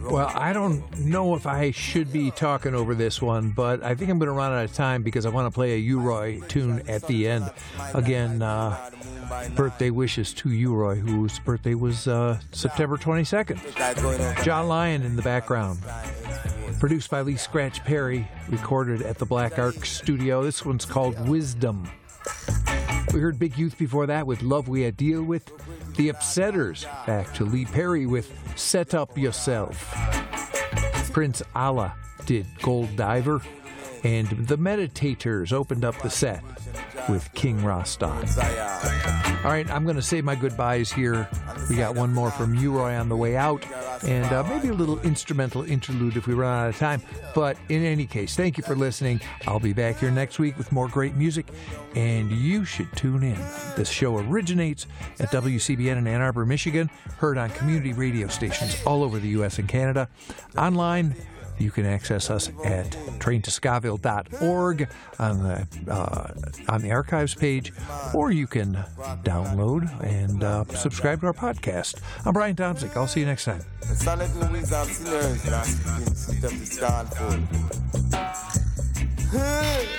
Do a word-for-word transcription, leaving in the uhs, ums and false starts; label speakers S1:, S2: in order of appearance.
S1: Well, I don't know if I should be talking over this one, but I think I'm going to run out of time because I want to play a U-Roy tune at the end. Again, uh, birthday wishes to U-Roy, whose birthday was uh, September twenty-second. John Lyon in the background. Produced by Lee Scratch Perry, recorded at the Black Ark Studio. This one's called Wisdom. We heard Big Youth before that with Love We Had Deal With. The Upsetters, back to Lee Perry with Set Up Yourself. Prince Allah did Gold Diver. And the Meditators opened up the set with King Rostok. All right, I'm going to say my goodbyes here. We got one more from U-Roy on the way out, and uh, maybe a little instrumental interlude if we run out of time. But in any case, thank you for listening. I'll be back here next week with more great music, and you should tune in. This show originates at W C B N in Ann Arbor, Michigan, heard on community radio stations all over the U S and Canada. Online, you can access us at train to scaville dot org on the uh, on the archives page, or you can download and uh, subscribe to our podcast. I'm Brian Tomczyk. I'll see you next time.